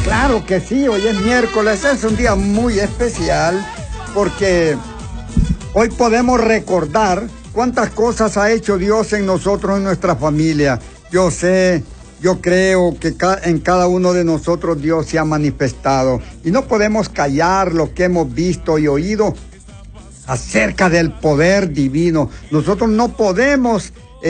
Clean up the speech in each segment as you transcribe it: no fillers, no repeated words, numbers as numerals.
Claro que sí, hoy es miércoles, es un día muy especial porque hoy podemos recordar cuántas cosas ha hecho Dios en nosotros, en nuestra familia. Yo sé, yo creo que en cada uno de nosotros Dios se ha manifestado y no podemos callar lo que hemos visto y oído acerca del poder divino. Nosotros no podemos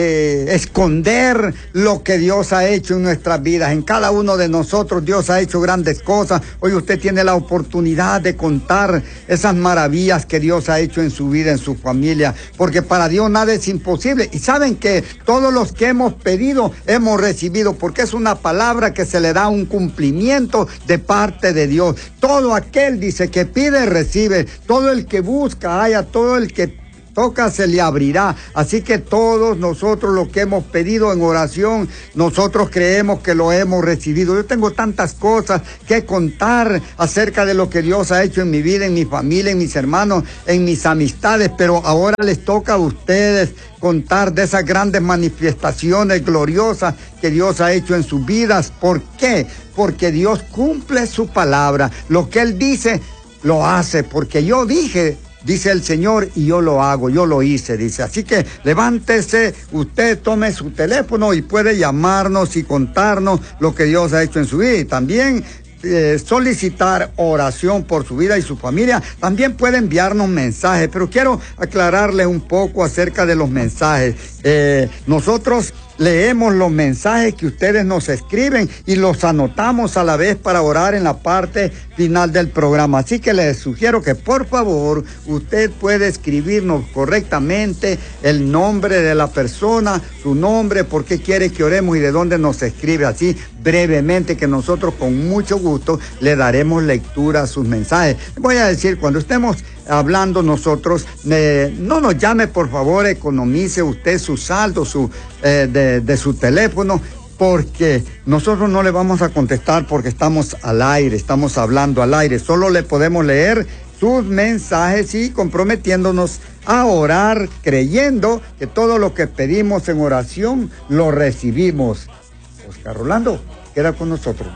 esconder lo que Dios ha hecho en nuestras vidas. En cada uno de nosotros Dios ha hecho grandes cosas. Hoy usted tiene la oportunidad de contar esas maravillas que Dios ha hecho en su vida, en su familia, porque para Dios nada es imposible. Y saben que todos los que hemos pedido hemos recibido, porque es una palabra que se le da un cumplimiento de parte de Dios. Todo aquel, dice, que pide recibe, todo el que busca halla, todo el que toca se le abrirá. Así que todos nosotros lo que hemos pedido en oración, nosotros creemos que lo hemos recibido. Yo tengo tantas cosas que contar acerca de lo que Dios ha hecho en mi vida, en mi familia, en mis hermanos, en mis amistades, pero ahora les toca a ustedes contar de esas grandes manifestaciones gloriosas que Dios ha hecho en sus vidas. ¿Por qué? Porque Dios cumple su palabra. Lo que Él dice, lo hace, porque yo dije, dice el Señor, y yo lo hago, yo lo hice, dice. Así que levántese, usted tome su teléfono y puede llamarnos y contarnos lo que Dios ha hecho en su vida. Y también solicitar oración por su vida y su familia. También puede enviarnos mensajes, pero quiero aclararle un poco acerca de los mensajes. Nosotros leemos los mensajes que ustedes nos escriben y los anotamos a la vez para orar en la parte final del programa. Así que les sugiero que por favor usted puede escribirnos correctamente el nombre de la persona, su nombre, por qué quiere que oremos y de dónde nos escribe, así brevemente, que nosotros con mucho gusto le daremos lectura a sus mensajes. Voy a decir, cuando estemos hablando nosotros, no nos llame, por favor, economice usted su saldo de su teléfono, porque nosotros no le vamos a contestar porque estamos al aire, estamos hablando al aire. Solo le podemos leer sus mensajes y comprometiéndonos a orar, creyendo que todo lo que pedimos en oración lo recibimos. Oscar Rolando, queda con nosotros.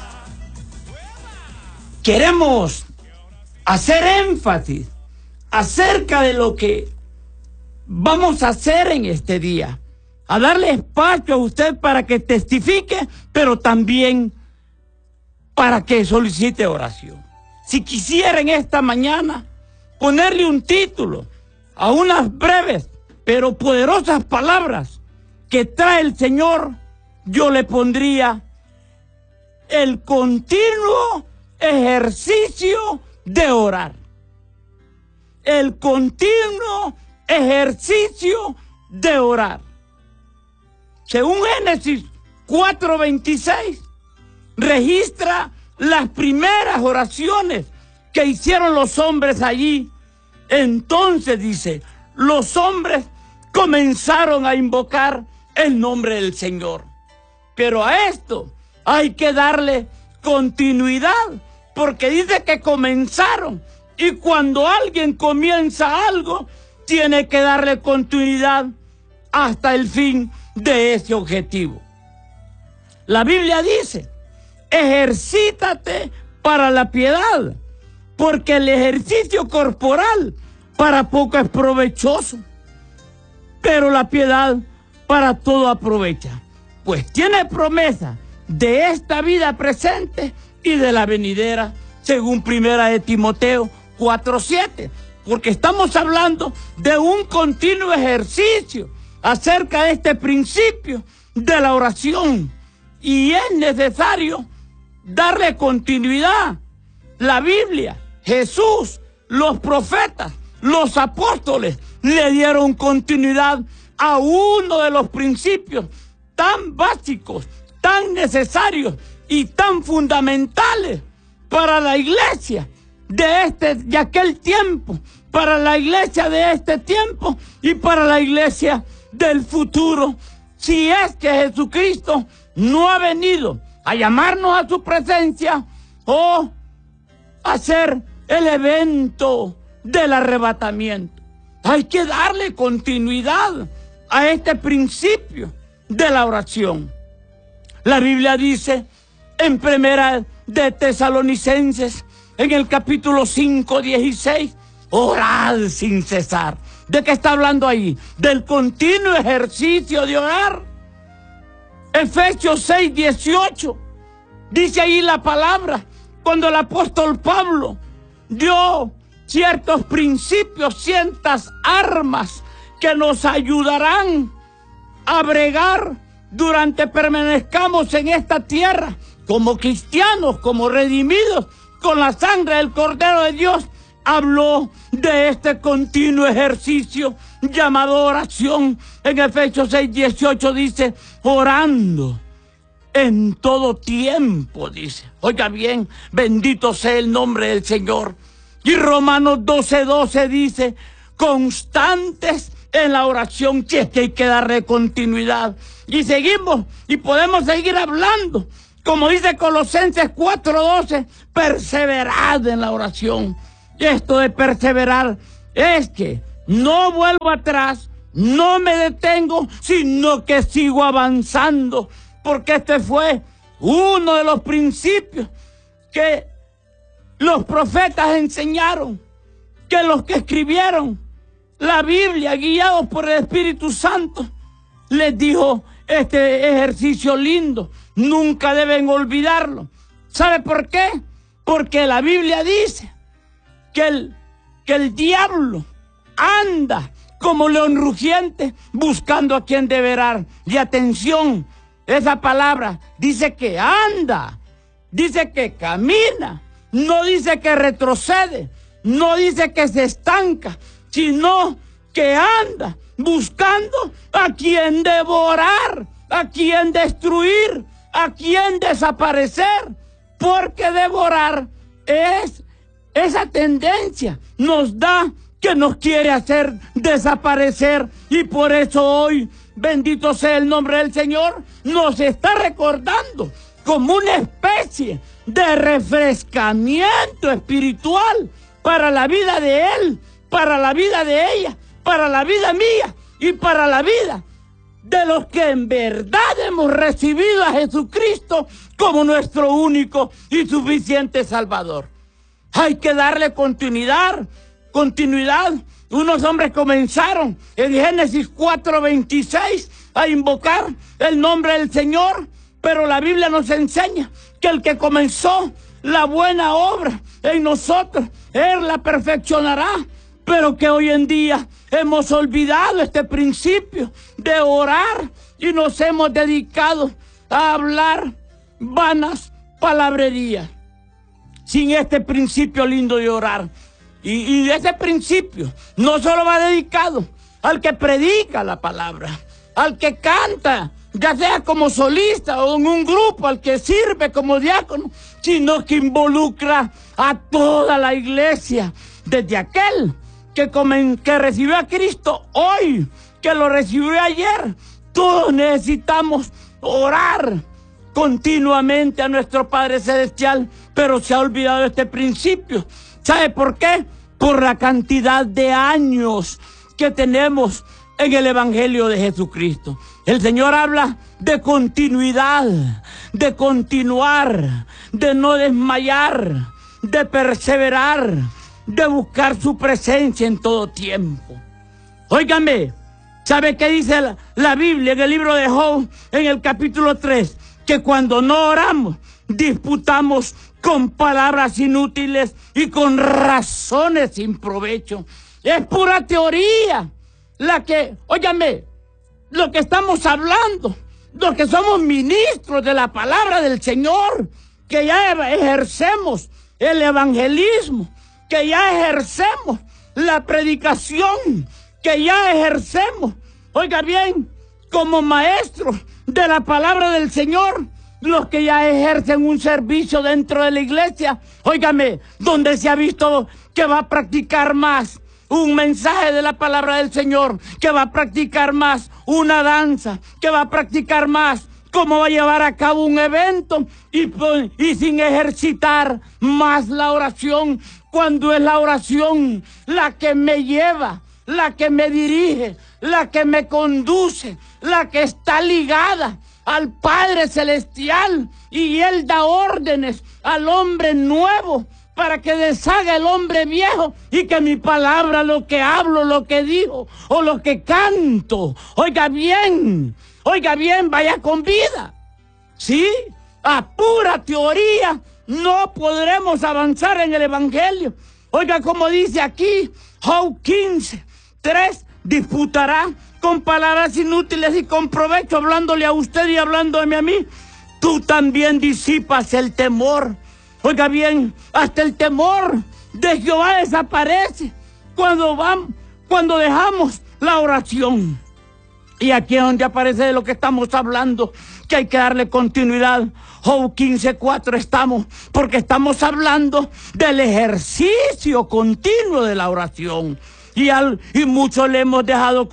Queremos hacer énfasis acerca de lo que vamos a hacer en este día, a darle espacio a usted para que testifique, pero también para que solicite oración. Si quisiera en esta mañana ponerle un título a unas breves pero poderosas palabras que trae el Señor, yo le pondría: el continuo ejercicio de orar. El continuo ejercicio de orar. Según Génesis 4:26, registra las primeras oraciones que hicieron los hombres allí. Entonces dice, los hombres comenzaron a invocar el nombre del Señor. Pero a esto hay que darle continuidad, porque dice que comenzaron. Y cuando alguien comienza algo, tiene que darle continuidad hasta el fin de ese objetivo. La Biblia dice, ejercítate para la piedad, porque el ejercicio corporal para poco es provechoso, pero la piedad para todo aprovecha, pues tiene promesa de esta vida presente y de la venidera, según 1 Timoteo 4:7, porque estamos hablando de un continuo ejercicio acerca de este principio de la oración, y es necesario darle continuidad. La Biblia, Jesús, los profetas, los apóstoles le dieron continuidad a uno de los principios tan básicos, tan necesarios y tan fundamentales para la iglesia de aquel tiempo, para la iglesia de este tiempo y para la iglesia del futuro. Si es que Jesucristo no ha venido a llamarnos a su presencia o a hacer el evento del arrebatamiento, hay que darle continuidad a este principio de la oración. La Biblia dice en 1 de Tesalonicenses, en el capítulo 5, 16, orad sin cesar. ¿De qué está hablando ahí? Del continuo ejercicio de orar. Efesios 6, 18, dice ahí la palabra, cuando el apóstol Pablo dio ciertos principios, ciertas armas que nos ayudarán a bregar durante permanezcamos en esta tierra como cristianos, como redimidos con la sangre del Cordero de Dios. Habló de este continuo ejercicio llamado oración. En Efesios 6, 18 dice, orando en todo tiempo, dice. Oiga bien, bendito sea el nombre del Señor. Y Romanos 12, 12 dice, constantes en la oración, si es que hay que darle continuidad. Y seguimos, y podemos seguir hablando. Como dice Colosenses 4, 12, perseverad en la oración. Esto de perseverar es que no vuelvo atrás, no me detengo, sino que sigo avanzando, porque este fue uno de los principios que los profetas enseñaron, que los que escribieron la Biblia, guiados por el Espíritu Santo, les dijo este ejercicio lindo. Nunca deben olvidarlo. ¿Sabe por qué? Porque la Biblia dice que el diablo anda como león rugiente buscando a quien devorar. Y atención, esa palabra dice que anda, dice que camina, no dice que retrocede, no dice que se estanca, sino que anda buscando a quien devorar, a quien destruir, a quien desaparecer, porque devorar es esa tendencia, nos da que nos quiere hacer desaparecer, y por eso hoy, bendito sea el nombre del Señor, nos está recordando como una especie de refrescamiento espiritual para la vida de Él, para la vida de ella, para la vida mía y para la vida de los que en verdad hemos recibido a Jesucristo como nuestro único y suficiente Salvador. Hay que darle continuidad. Unos hombres comenzaron en Génesis 4:26 a invocar el nombre del Señor, pero la Biblia nos enseña que el que comenzó la buena obra en nosotros, Él la perfeccionará. Pero que hoy en día hemos olvidado este principio de orar y nos hemos dedicado a hablar vanas palabrerías. Sin este principio lindo de orar. Y ese principio no solo va dedicado al que predica la palabra, al que canta, ya sea como solista o en un grupo, al que sirve como diácono, sino que involucra a toda la iglesia, desde aquel que recibió a Cristo hoy, que lo recibió ayer. Todos necesitamos orar continuamente a nuestro Padre Celestial, pero se ha olvidado este principio. ¿Sabe por qué? Por la cantidad de años que tenemos en el Evangelio de Jesucristo. El Señor habla de continuidad, de continuar, de no desmayar, de perseverar, de buscar su presencia en todo tiempo. Óigame, ¿sabe qué dice la Biblia en el libro de Job, en el capítulo 3? Que cuando no oramos, disputamos con palabras inútiles y con razones sin provecho. Es pura teoría la que, óigame, lo que estamos hablando, los que somos ministros de la palabra del Señor, que ya ejercemos el evangelismo, que ya ejercemos la predicación, que ya ejercemos, oiga bien, como maestros de la palabra del Señor, los que ya ejercen un servicio dentro de la iglesia, óigame, donde se ha visto que va a practicar más un mensaje de la palabra del Señor, que va a practicar más una danza, que va a practicar más cómo va a llevar a cabo un evento y sin ejercitar más la oración, cuando es la oración la que me lleva, la que me dirige, la que me conduce, la que está ligada al Padre Celestial y Él da órdenes al hombre nuevo para que deshaga el hombre viejo y que mi palabra, lo que hablo, lo que digo o lo que canto, oiga bien, vaya con vida. ¿Sí? A pura teoría no podremos avanzar en el Evangelio. Oiga, como dice aquí, Job 15:3, disputará con palabras inútiles y con provecho, hablándole a usted y hablándome a mí. Tú también disipas el temor. Oiga bien, hasta el temor de Jehová desaparece cuando dejamos la oración. Y aquí es donde aparece de lo que estamos hablando, que hay que darle continuidad. Job 15:4 porque estamos hablando del ejercicio continuo de la oración. Y muchos le hemos dejado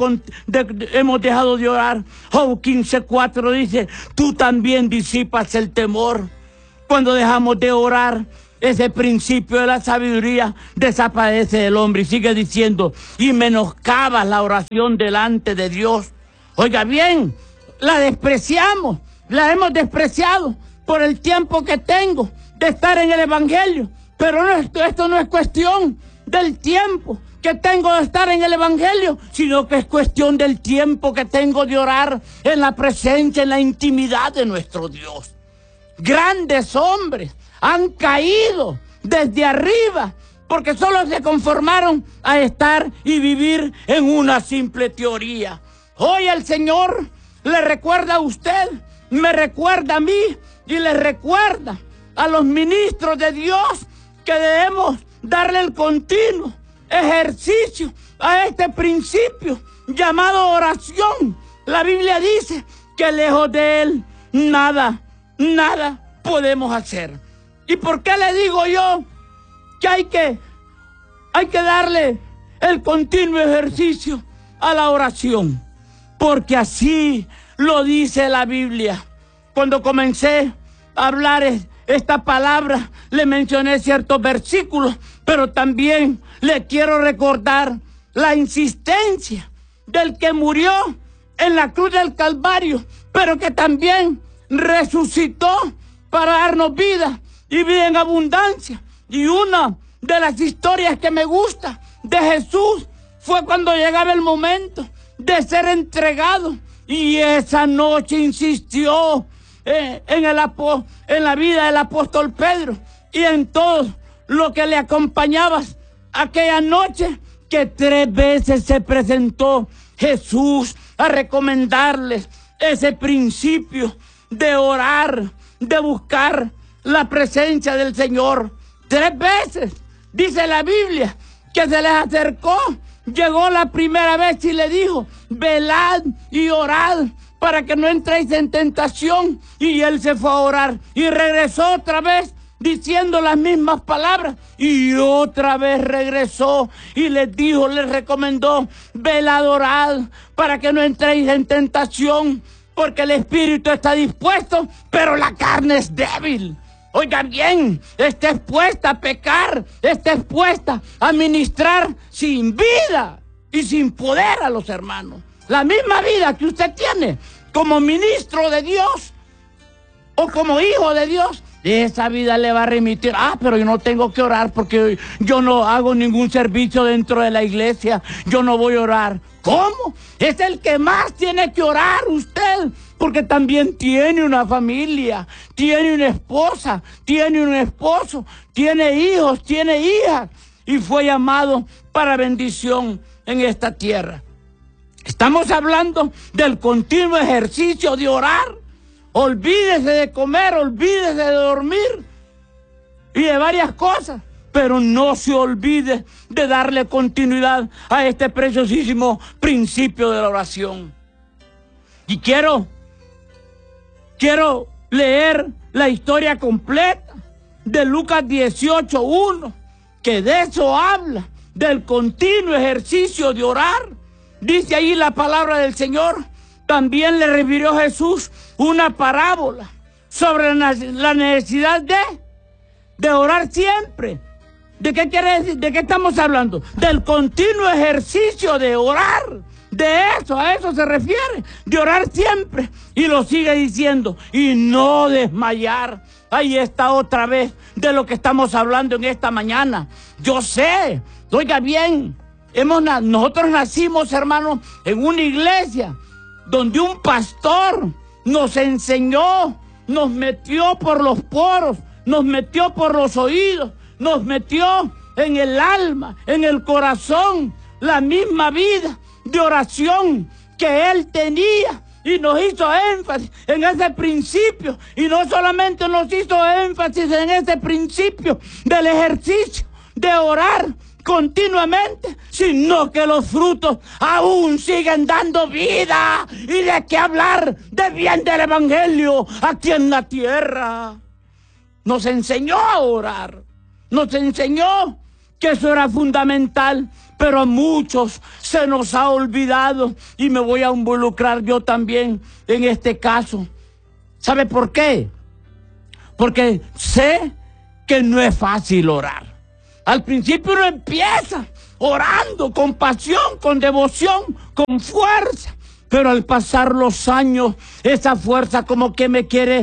de orar. Job 15:4 dice, tú también disipas el temor. Cuando dejamos de orar, ese principio de la sabiduría desaparece del hombre. Y sigue diciendo, y menoscabas la oración delante de Dios. Oiga bien, la despreciamos, la hemos despreciado por el tiempo que tengo de estar en el Evangelio. Pero esto no es cuestión del tiempo que tengo de estar en el Evangelio, sino que es cuestión del tiempo que tengo de orar en la presencia, en la intimidad de nuestro Dios. Grandes hombres han caído desde arriba porque solo se conformaron a estar y vivir en una simple teoría. Hoy el Señor le recuerda a usted, me recuerda a mí y le recuerda a los ministros de Dios que debemos darle el continuo ejercicio a este principio llamado oración. La Biblia dice que lejos de Él nada podemos hacer. ¿Y por qué le digo yo que hay que darle el continuo ejercicio a la oración? Porque así lo dice la Biblia. Cuando comencé a hablar esta palabra, le mencioné ciertos versículos, pero también le quiero recordar la insistencia del que murió en la cruz del Calvario, pero que también resucitó para darnos vida y vida en abundancia. Y una de las historias que me gusta de Jesús fue cuando llegaba el momento de ser entregado, y esa noche insistió en la vida del apóstol Pedro y en todo lo que le acompañaba aquella noche, que 3 veces se presentó Jesús a recomendarles ese principio de orar, de buscar la presencia del Señor. 3 veces dice la Biblia que se les acercó. Llegó la primera vez y le dijo, velad y orad para que no entréis en tentación. Y él se fue a orar y regresó otra vez diciendo las mismas palabras. Y otra vez regresó y les dijo, les recomendó, velad, orad para que no entréis en tentación, porque el espíritu está dispuesto, pero la carne es débil. Oiga bien, está expuesta a pecar, está expuesta a ministrar sin vida y sin poder a los hermanos. La misma vida que usted tiene como ministro de Dios o como hijo de Dios, esa vida le va a remitir. Pero yo no tengo que orar porque yo no hago ningún servicio dentro de la iglesia, yo no voy a orar. ¿Cómo? Es el que más tiene que orar usted, porque también tiene una familia, tiene una esposa, tiene un esposo, tiene hijos, tiene hijas, y fue llamado para bendición en esta tierra. Estamos hablando del continuo ejercicio de orar. Olvídese de comer, olvídese de dormir y de varias cosas, pero no se olvide de darle continuidad a este preciosísimo principio de la oración. Y quiero leer la historia completa de Lucas 18:1, que de eso habla, del continuo ejercicio de orar. Dice ahí la palabra del Señor. También le refirió Jesús una parábola sobre la necesidad de orar siempre ¿De qué quiere decir? ¿De qué estamos hablando? Del continuo ejercicio de orar. A eso se refiere, de orar siempre. Y lo sigue diciendo, y no desmayar. Ahí está otra vez de lo que estamos hablando en esta mañana. Yo sé, oiga bien, nosotros nacimos, hermanos, en una iglesia donde un pastor nos enseñó, nos metió por los poros, nos metió por los oídos, nos metió en el alma, en el corazón, la misma vida de oración que él tenía, y nos hizo énfasis en ese principio, y no solamente nos hizo énfasis en ese principio del ejercicio de orar continuamente, sino que los frutos aún siguen dando vida y de qué hablar de bien del evangelio aquí en la tierra. Nos enseñó a orar, nos enseñó que eso era fundamental, pero a muchos se nos ha olvidado, y me voy a involucrar yo también en este caso. ¿Sabe por qué? Porque sé que no es fácil orar. Al principio uno empieza orando con pasión, con devoción, con fuerza, pero al pasar los años, esa fuerza como que me quiere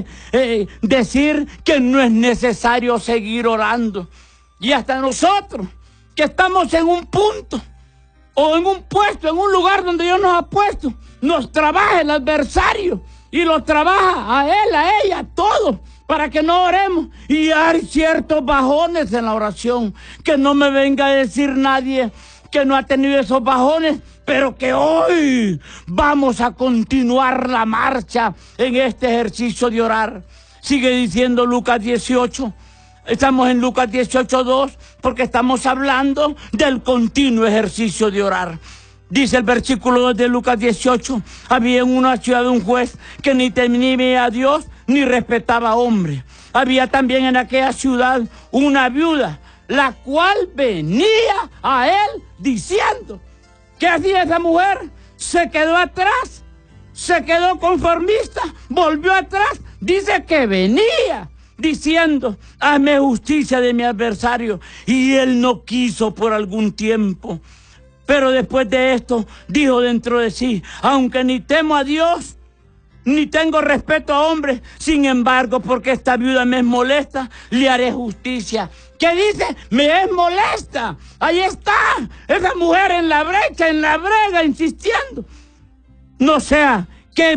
decir que no es necesario seguir orando. Y hasta nosotros, que estamos en un punto, o en un puesto, en un lugar donde Dios nos ha puesto, nos trabaja el adversario, y lo trabaja a él, a ella, a todos, para que no oremos. Y hay ciertos bajones en la oración, que no me venga a decir nadie que no ha tenido esos bajones, pero que hoy vamos a continuar la marcha en este ejercicio de orar. Sigue diciendo Lucas 18. Estamos en Lucas 18:2 porque estamos hablando del continuo ejercicio de orar. Dice el versículo 2 de Lucas 18, había en una ciudad un juez que ni temía a Dios ni respetaba a hombre. Había también en aquella ciudad una viuda, la cual venía a él diciendo, ¿qué hacía esa mujer? Se quedó atrás, se quedó conformista, volvió atrás, dice que venía diciendo, hazme justicia de mi adversario, y él no quiso por algún tiempo. Pero después de esto, dijo dentro de sí, aunque ni temo a Dios, ni tengo respeto a hombres, sin embargo, porque esta viuda me es molesta, le haré justicia. ¿Qué dice? Me es molesta. Ahí está, esa mujer en la brecha, en la brega, insistiendo. No sea que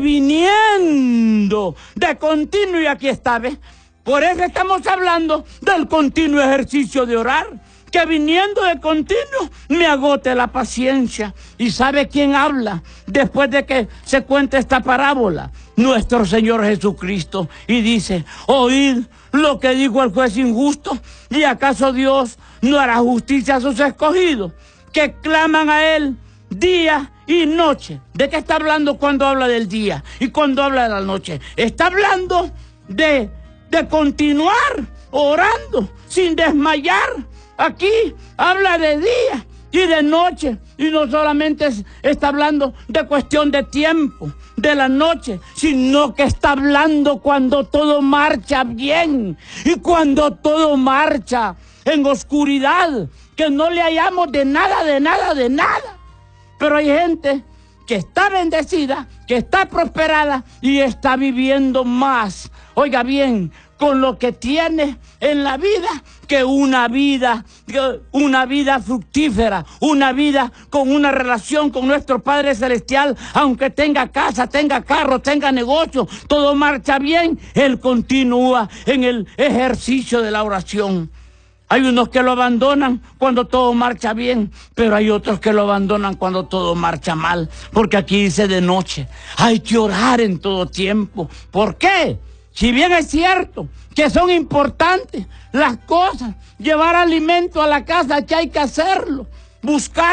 viniendo de continuo, y aquí está, ¿ves? Por eso estamos hablando del continuo ejercicio de orar, que viniendo de continuo me agote la paciencia. ¿Y sabe quién habla después de que se cuenta esta parábola? Nuestro Señor Jesucristo. Y dice, oíd lo que dijo el juez injusto, ¿y acaso Dios no hará justicia a sus escogidos, que claman a Él día y noche? ¿De qué está hablando cuando habla del día y cuando habla de la noche? Está hablando de continuar orando sin desmayar. Aquí habla de día y de noche, y no solamente está hablando de cuestión de tiempo, de la noche, sino que está hablando cuando todo marcha bien y cuando todo marcha en oscuridad, que no le hallamos de nada, de nada, de nada. Pero hay gente que está bendecida, que está prosperada y está viviendo más, oiga bien, con lo que tiene en la vida, que una vida fructífera, una vida con una relación con nuestro Padre Celestial, aunque tenga casa, tenga carro, tenga negocio, todo marcha bien, él continúa en el ejercicio de la oración. Hay unos que lo abandonan cuando todo marcha bien, pero hay otros que lo abandonan cuando todo marcha mal, porque aquí dice de noche. Hay que orar en todo tiempo. ¿Por qué? Si bien es cierto que son importantes las cosas, llevar alimento a la casa, que hay que hacerlo, buscar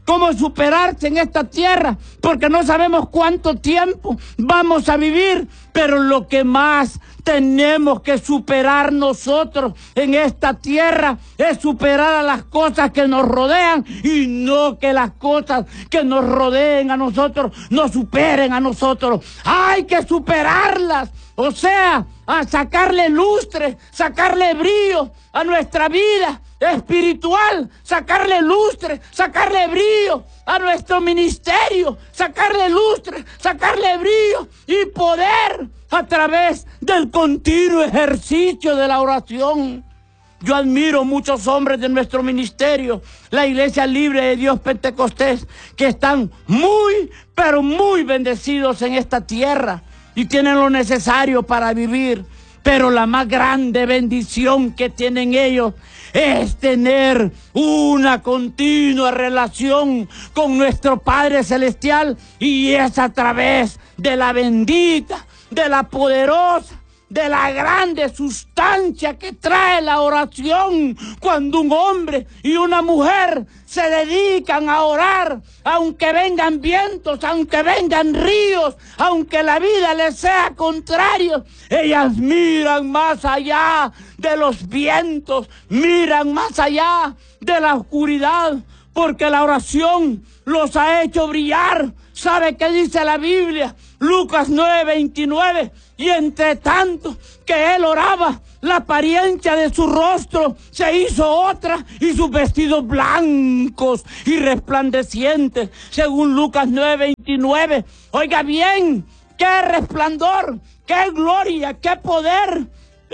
cómo superarse en esta tierra, porque no sabemos cuánto tiempo vamos a vivir, pero lo que más tenemos que superar nosotros en esta tierra es superar a las cosas que nos rodean y no que las cosas que nos rodeen a nosotros nos superen a nosotros. Hay que superarlas, o sea, a sacarle lustre, sacarle brillo a nuestra vida espiritual, sacarle lustre, sacarle brillo a nuestro ministerio, sacarle lustre, sacarle brillo y poder a través del continuo ejercicio de la oración. Yo admiro muchos hombres de nuestro ministerio, la Iglesia Libre de Dios Pentecostés, que están muy, pero muy bendecidos en esta tierra y tienen lo necesario para vivir. Pero la más grande bendición que tienen ellos es tener una continua relación con nuestro Padre Celestial, y es a través de la bendita, de la poderosa, de la grande sustancia que trae la oración. Cuando un hombre y una mujer se dedican a orar, aunque vengan vientos, aunque vengan ríos, aunque la vida les sea contrario, ellas miran más allá de los vientos, miran más allá de la oscuridad, porque la oración los ha hecho brillar. ¿Sabe qué dice la Biblia? Lucas 9:29. Y entre tanto que él oraba, la apariencia de su rostro se hizo otra y sus vestidos blancos y resplandecientes, según Lucas 9:29. Oiga bien, qué resplandor, qué gloria, qué poder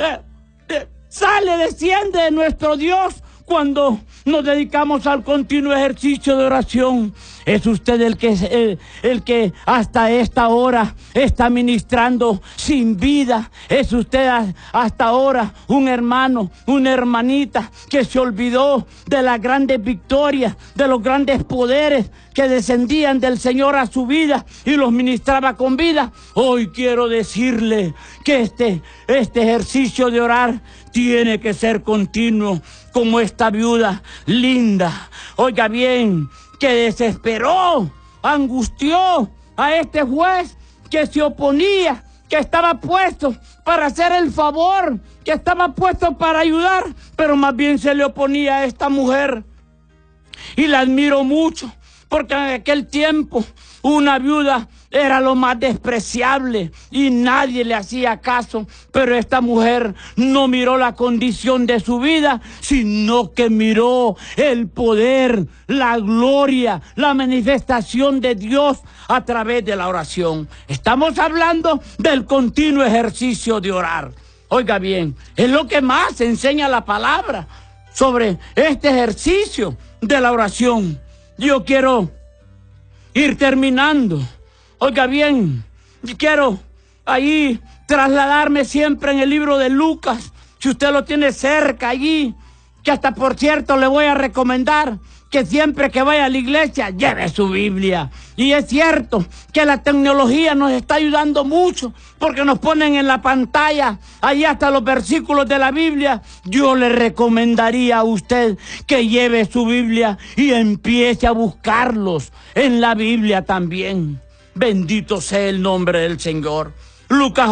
desciende de nuestro Dios cuando nos dedicamos al continuo ejercicio de oración. Es usted el que hasta esta hora está ministrando sin vida. Es usted hasta ahora un hermano, una hermanita que se olvidó de las grandes victorias, de los grandes poderes que descendían del Señor a su vida y los ministraba con vida. Hoy quiero decirle que este ejercicio de orar tiene que ser continuo, como esta viuda linda. Oiga bien, que desesperó, angustió a este juez que se oponía, que estaba puesto para hacer el favor, que estaba puesto para ayudar, pero más bien se le oponía a esta mujer. Y la admiro mucho, porque en aquel tiempo una viuda era lo más despreciable y nadie le hacía caso. Pero esta mujer no miró la condición de su vida, sino que miró el poder, la gloria, la manifestación de Dios a través de la oración. Estamos hablando del continuo ejercicio de orar. Oiga bien, es lo que más enseña la palabra sobre este ejercicio de la oración. Yo quiero ir terminando. Oiga bien, quiero ahí trasladarme siempre en el libro de Lucas, si usted lo tiene cerca allí, que hasta por cierto le voy a recomendar que siempre que vaya a la iglesia lleve su Biblia. Y es cierto que la tecnología nos está ayudando mucho, porque nos ponen en la pantalla ahí hasta los versículos de la Biblia. Yo le recomendaría a usted que lleve su Biblia y empiece a buscarlos en la Biblia también. Bendito sea el nombre del Señor. Lucas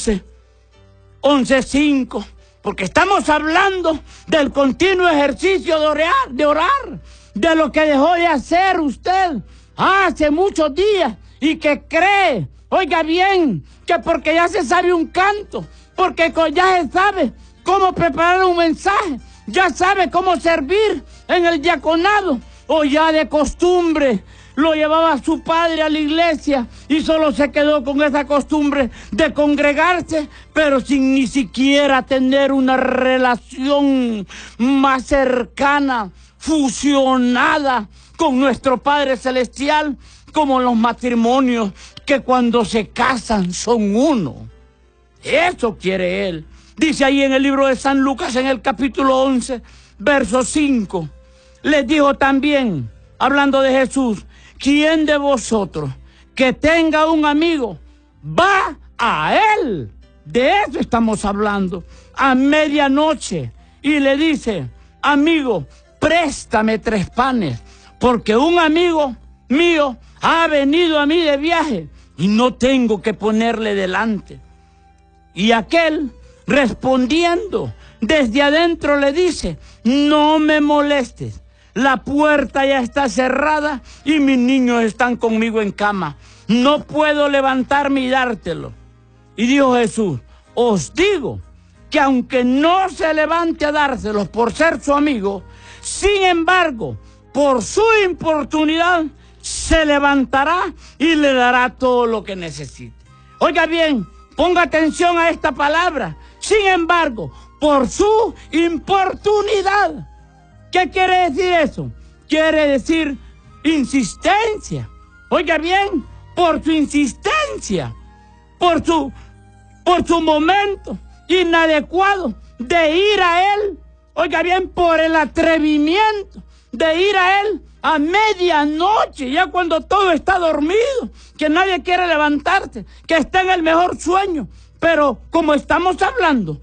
11:5, porque estamos hablando del continuo ejercicio de orar, de lo que dejó de hacer usted hace muchos días y que cree, oiga bien, que porque ya se sabe un canto, porque ya se sabe cómo preparar un mensaje, ya sabe cómo servir en el diaconado, o ya de costumbre lo llevaba su padre a la iglesia y solo se quedó con esa costumbre de congregarse, pero sin ni siquiera tener una relación más cercana, fusionada con nuestro Padre Celestial, como los matrimonios que cuando se casan son uno. Eso quiere Él. Dice ahí en el libro de San Lucas, en el capítulo 11, verso 5, les dijo también, hablando de Jesús: ¿quién de vosotros que tenga un amigo va a él? De eso estamos hablando. A medianoche y le dice: amigo, préstame 3 panes, porque un amigo mío ha venido a mí de viaje y no tengo que ponerle delante. Y aquel, respondiendo desde adentro, le dice: no me molestes, la puerta ya está cerrada y mis niños están conmigo en cama. No puedo levantarme y dártelo. Y dijo Jesús: os digo que aunque no se levante a dárselos por ser su amigo, sin embargo, por su importunidad, se levantará y le dará todo lo que necesite. Oiga bien, ponga atención a esta palabra. Sin embargo, por su importunidad. ¿Qué quiere decir eso? Quiere decir insistencia. Oiga bien, por su insistencia, por su momento inadecuado de ir a él. Oiga bien, por el atrevimiento de ir a él a medianoche, ya cuando todo está dormido, que nadie quiere levantarse, que está en el mejor sueño. Pero como estamos hablando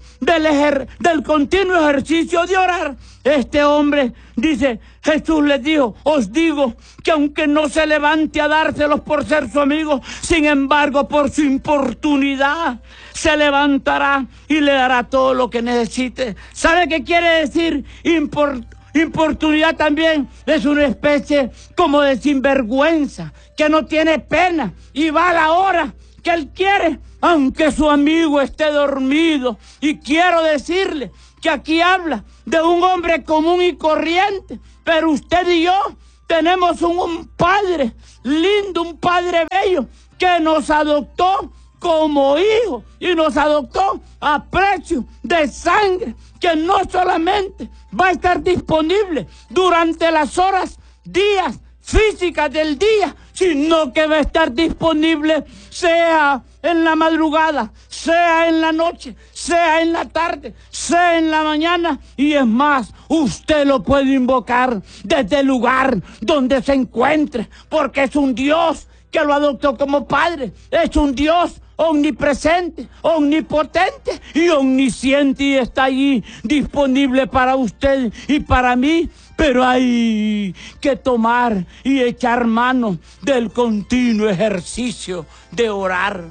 del continuo ejercicio de orar, este hombre dice, Jesús les dijo: os digo que aunque no se levante a dárselos por ser su amigo, sin embargo, por su importunidad, se levantará y le dará todo lo que necesite. ¿Sabe qué quiere decir importunidad? También es una especie como de sinvergüenza, que no tiene pena y va a la hora que él quiere, aunque su amigo esté dormido. Y quiero decirle que aquí habla de un hombre común y corriente, pero usted y yo tenemos un padre lindo, un padre bello, que nos adoptó como hijos y nos adoptó a precio de sangre, que no solamente va a estar disponible durante las horas, días físicas del día, sino que va a estar disponible sea en la madrugada, sea en la noche, sea en la tarde, sea en la mañana. Y es más, usted lo puede invocar desde el lugar donde se encuentre, porque es un Dios que lo adoptó como padre. Es un Dios omnipresente, omnipotente y omnisciente, y está allí disponible para usted y para mí. Pero hay que tomar y echar mano del continuo ejercicio de orar.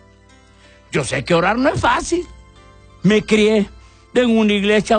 Yo sé que orar no es fácil. Me crié en una iglesia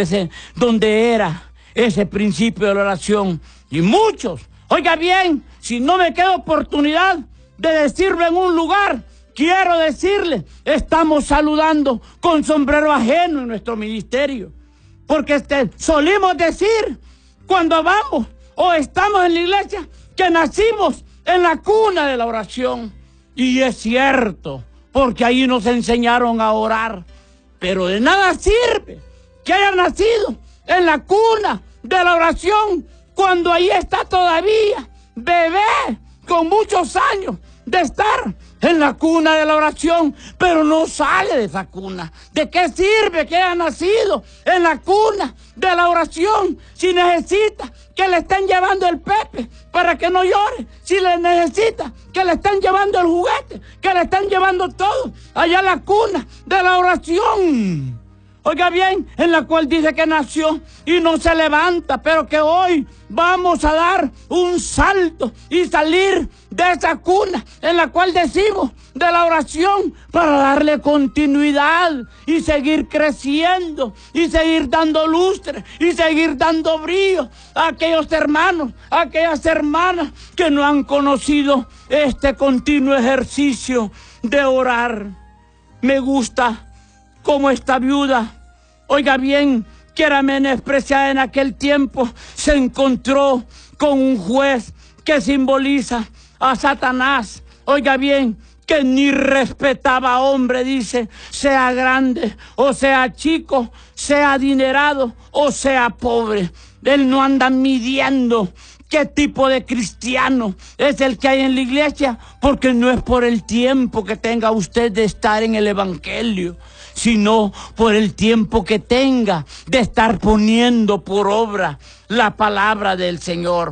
donde era ese principio de la oración. Y muchos, oiga bien, si no me queda oportunidad de decirlo en un lugar, quiero decirle, estamos saludando con sombrero ajeno en nuestro ministerio. Porque solimos decir, cuando vamos o estamos en la iglesia, que nacimos en la cuna de la oración. Y es cierto, porque ahí nos enseñaron a orar. Pero de nada sirve que haya nacido en la cuna de la oración cuando ahí está todavía bebé con muchos años de estar en la cuna de la oración, pero no sale de esa cuna. ¿De qué sirve que haya nacido en la cuna de la oración si necesita que le estén llevando el pepe para que no llore? Si le necesita que le estén llevando el juguete, que le estén llevando todo allá a la cuna de la oración. Oiga bien, en la cual dice que nació y no se levanta, pero que hoy vamos a dar un salto y salir de esa cuna en la cual decimos de la oración, para darle continuidad y seguir creciendo y seguir dando lustre y seguir dando brillo a aquellos hermanos, a aquellas hermanas que no han conocido este continuo ejercicio de orar. Me gusta cómo esta viuda, oiga bien, que era menospreciada en aquel tiempo, se encontró con un juez que simboliza a Satanás. Oiga bien, que ni respetaba a hombre, dice, sea grande o sea chico, sea adinerado o sea pobre. Él no anda midiendo qué tipo de cristiano es el que hay en la iglesia, porque no es por el tiempo que tenga usted de estar en el evangelio, sino por el tiempo que tenga de estar poniendo por obra la palabra del Señor.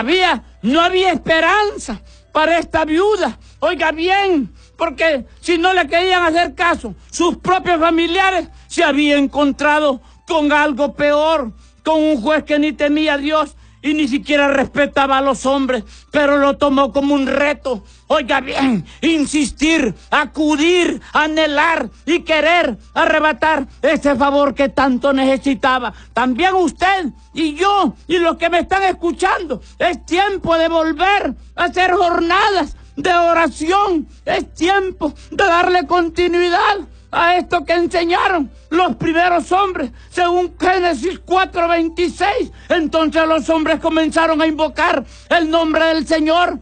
No había esperanza para esta viuda, oiga bien, porque si no le querían hacer caso, sus propios familiares se habían encontrado con algo peor, con un juez que ni temía a Dios y ni siquiera respetaba a los hombres, pero lo tomó como un reto. Oiga bien, insistir, acudir, anhelar y querer arrebatar ese favor que tanto necesitaba. También usted y yo y los que me están escuchando, es tiempo de volver a hacer jornadas de oración. Es tiempo de darle continuidad a esto que enseñaron los primeros hombres, según Génesis 4:26. Entonces los hombres comenzaron a invocar el nombre del Señor.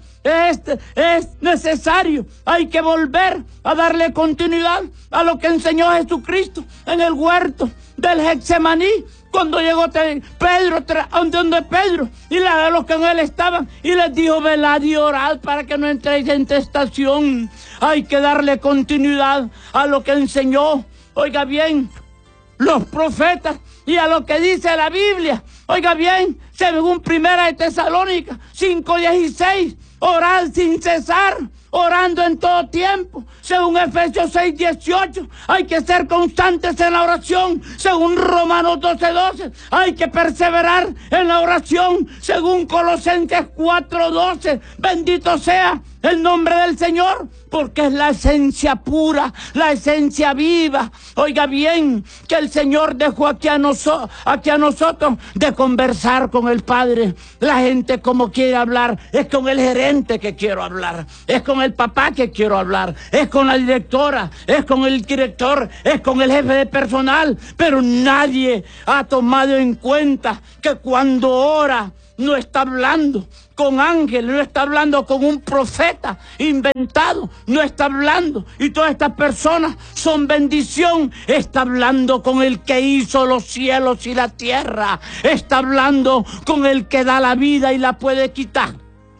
Es necesario, hay que volver a darle continuidad a lo que enseñó Jesucristo en el huerto del Getsemaní, cuando llegó Pedro, donde Pedro y los que en él estaban, y les dijo: velad y orad para que no entréis en tentación. Hay que darle continuidad a lo que enseñó, oiga bien, los profetas y a lo que dice la Biblia. Oiga bien, según 1 de Tesalónica 5:16, orad sin cesar, orando en todo tiempo. Según Efesios 6:18, hay que ser constantes en la oración. Según Romanos 12:12, hay que perseverar en la oración. Según Colosenses 4:12, bendito sea el nombre del Señor, porque es la esencia pura, la esencia viva. Oiga bien, que el Señor dejó aquí a nosotros de conversar con el Padre. La gente como quiere hablar, es con el gerente que quiero hablar, es con el papá que quiero hablar, es con la directora, es con el director, es con el jefe de personal, pero nadie ha tomado en cuenta que cuando ora no está hablando con ángeles, no está hablando con un profeta inventado, no está hablando, y todas estas personas son bendición. Está hablando con el que hizo los cielos y la tierra, está hablando con el que da la vida y la puede quitar.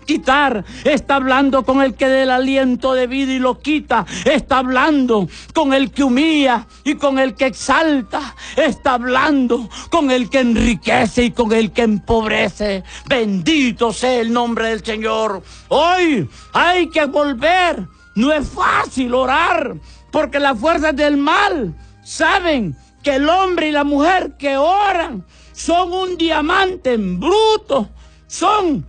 Está hablando con el que da el aliento de vida y lo quita. Está hablando con el que humilla y con el que exalta. Está hablando con el que enriquece y con el que empobrece. Bendito sea el nombre del Señor. Hoy hay que volver. No es fácil orar, porque las fuerzas del mal saben que el hombre y la mujer que oran son un diamante en bruto. Son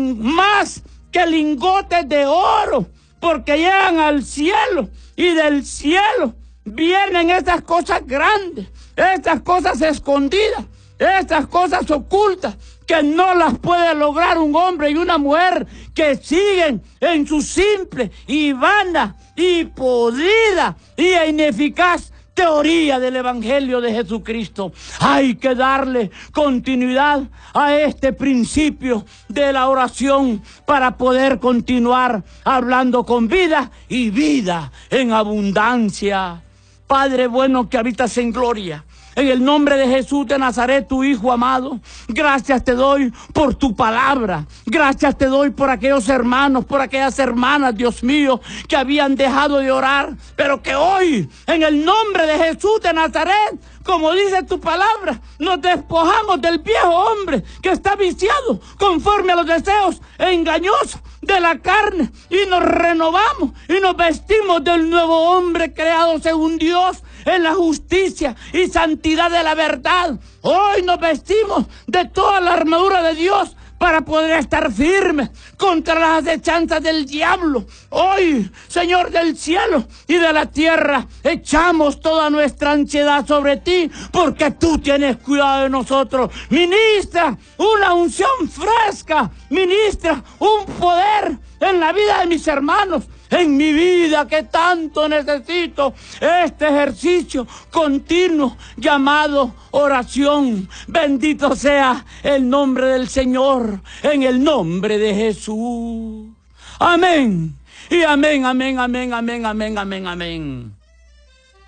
más que lingotes de oro, porque llegan al cielo y del cielo vienen esas cosas grandes, esas cosas escondidas, esas cosas ocultas que no las puede lograr un hombre y una mujer que siguen en su simple y vana y podrida y ineficaz teoría del Evangelio de Jesucristo. Hay que darle continuidad a este principio de la oración para poder continuar hablando con vida y vida en abundancia. Padre bueno que habitas en gloria, en el nombre de Jesús de Nazaret, tu Hijo amado, gracias te doy por tu palabra. Gracias te doy por aquellos hermanos, por aquellas hermanas, Dios mío, que habían dejado de orar, pero que hoy, en el nombre de Jesús de Nazaret, como dice tu palabra, nos despojamos del viejo hombre que está viciado conforme a los deseos engañosos de la carne, y nos renovamos y nos vestimos del nuevo hombre creado según Dios, en la justicia y santidad de la verdad. Hoy nos vestimos de toda la armadura de Dios para poder estar firmes contra las acechanzas del diablo. Hoy, Señor del cielo y de la tierra, echamos toda nuestra ansiedad sobre ti, porque tú tienes cuidado de nosotros. Ministra una unción fresca, ministra un poder en la vida de mis hermanos, en mi vida, que tanto necesito este ejercicio continuo llamado oración. Bendito sea el nombre del Señor, en el nombre de Jesús. Amén. Y amén, amén, amén, amén, amén, amén, amén.